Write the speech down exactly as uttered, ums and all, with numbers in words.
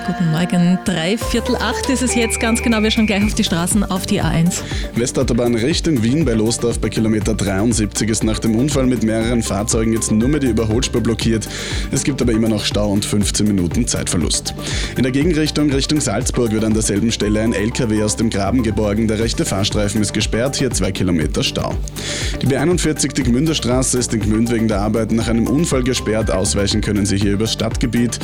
Guten Morgen. Drei Viertel acht ist es jetzt ganz genau. Wir schauen gleich auf die Straßen, auf die A eins. Westautobahn Richtung Wien bei Losdorf bei Kilometer dreiundsiebzig ist nach dem Unfall mit mehreren Fahrzeugen jetzt nur mehr die Überholspur blockiert. Es gibt aber immer noch Stau und fünfzehn Minuten Zeitverlust. In der Gegenrichtung Richtung Salzburg wird an derselben Stelle ein L K W aus dem Graben geborgen. Der rechte Fahrstreifen ist gesperrt, hier zwei Kilometer Stau. Die B einundvierzig, die Gmünderstraße, ist in Gmünd wegen der Arbeiten nach einem Unfall gesperrt. Ausweichen können Sie hier übers Stadtgebiet.